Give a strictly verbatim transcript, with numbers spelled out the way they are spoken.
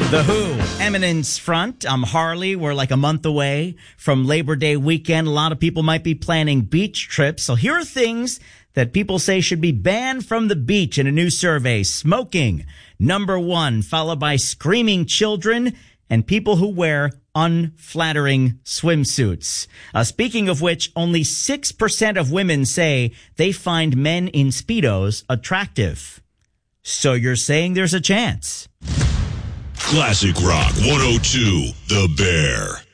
The Who, Eminence Front. I'm Harley. We're like a month away from Labor Day weekend. A lot of people might be planning beach trips. So here are things that people say should be banned from the beach in a new survey. Smoking, number one, followed by screaming children and people who wear unflattering swimsuits. Uh, speaking of which, only six percent of women say they find men in Speedos attractive. So you're saying there's a chance? Classic Rock one oh two, The Bear.